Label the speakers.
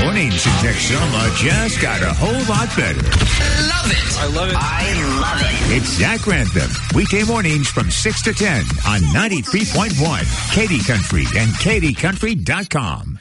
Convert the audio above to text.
Speaker 1: mornings in Texoma just got a whole lot better.
Speaker 2: Love it.
Speaker 3: I love it.
Speaker 2: I love it.
Speaker 1: It's Zach Grantham, weekday mornings from 6 to 10 on 93.1 Katy Country and KatyCountry.com.